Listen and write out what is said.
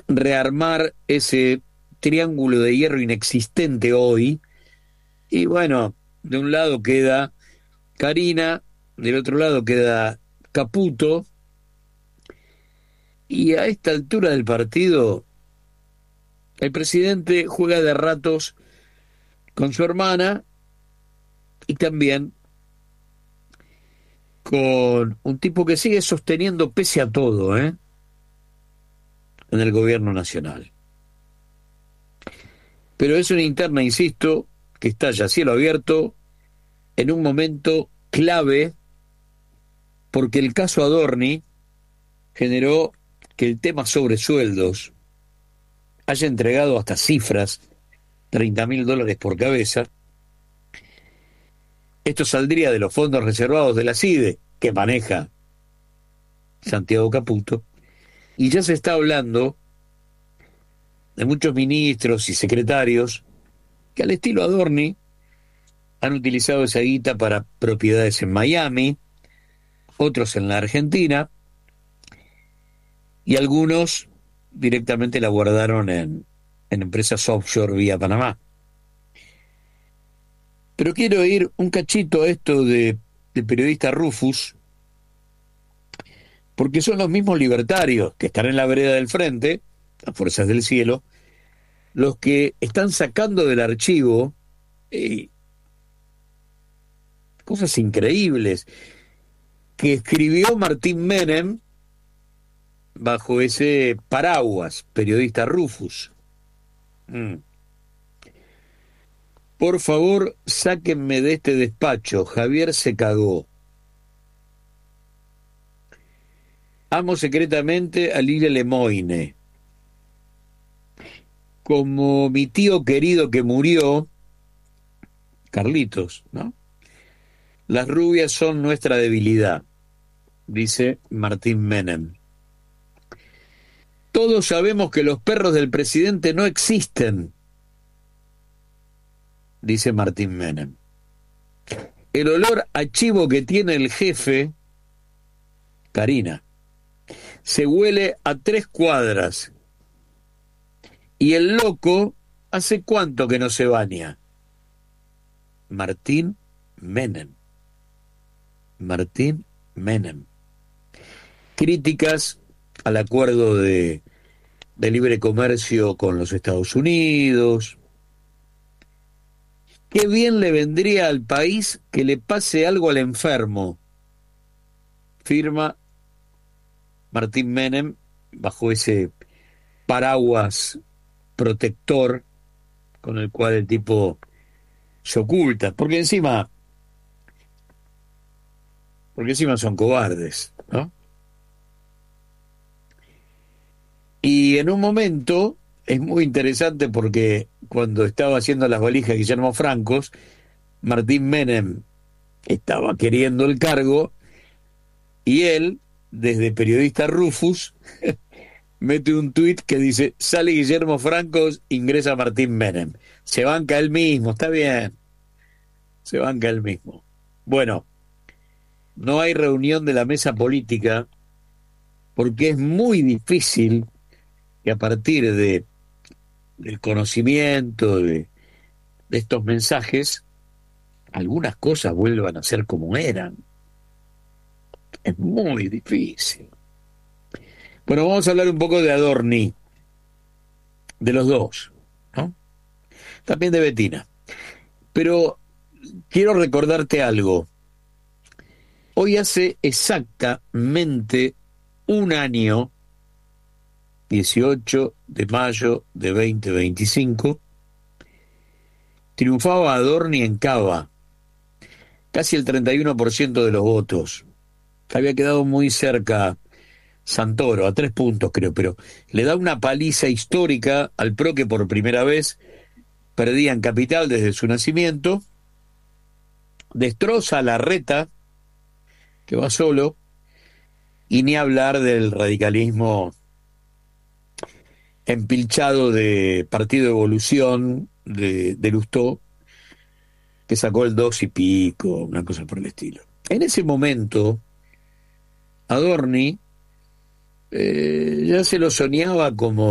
rearmar ese triángulo de hierro inexistente hoy. Y bueno, de un lado queda Carina, del otro lado queda Caputo, y a esta altura del partido, el presidente juega de ratos con su hermana y también con un tipo que sigue sosteniendo pese a todo, en el gobierno nacional. Pero es una interna, insisto, que estalla a cielo abierto en un momento clave, porque el caso Adorni generó que el tema sobre sueldos haya entregado hasta cifras, $30.000 por cabeza. Esto saldría de los fondos reservados de la CIDE, que maneja Santiago Caputo, y ya se está hablando de muchos ministros y secretarios que al estilo Adorni han utilizado esa guita para propiedades en Miami, otros en la Argentina, y algunos directamente la guardaron en empresas offshore vía Panamá. Pero quiero ir un cachito a esto de periodista Rufus, porque son los mismos libertarios que están en la vereda del frente, las fuerzas del cielo, los que están sacando del archivo cosas increíbles que escribió Martín Menem bajo ese paraguas, periodista Rufus. Por favor, sáquenme de este despacho, Javier se cagó. Amo secretamente a Lilia Lemoine. Como mi tío querido que murió, Carlitos, ¿no? Las rubias son nuestra debilidad, dice Martín Menem. Todos sabemos que los perros del presidente no existen, dice Martín Menem. El olor a chivo que tiene el jefe, Karina, se huele a 3 cuadras. Y el loco, ¿hace cuánto que no se baña? Martín Menem. Martín Menem. Críticas al acuerdo de libre comercio con los Estados Unidos. Qué bien le vendría al país que le pase algo al enfermo, firma Martín Menem bajo ese paraguas protector con el cual el tipo se oculta, porque encima son cobardes, ¿no? Y en un momento es muy interesante porque cuando estaba haciendo las valijas Guillermo Francos, Martín Menem estaba queriendo el cargo y él, desde periodista Rufus, mete un tuit que dice: sale Guillermo Francos, ingresa Martín Menem. Se banca él mismo, está bien. Se banca él mismo. Bueno, no hay reunión de la mesa política porque es muy difícil que a partir del conocimiento de estos mensajes algunas cosas vuelvan a ser como eran. Es muy difícil. Bueno, vamos a hablar un poco de Adorni, de los dos, ¿no? También de Betina. Pero quiero recordarte algo. Hoy hace exactamente un año, 18 de mayo de 2025, triunfaba Adorni en Cava, casi el 31% de los votos. Había quedado muy cerca Santoro, a 3 puntos creo, pero le da una paliza histórica al PRO, que por primera vez perdía en Capital desde su nacimiento, destroza a Larreta, que va solo, y ni hablar del radicalismo empilchado de Partido Evolución de Lustó, que sacó el 2 y pico, una cosa por el estilo. En ese momento, Adorni ya se lo soñaba como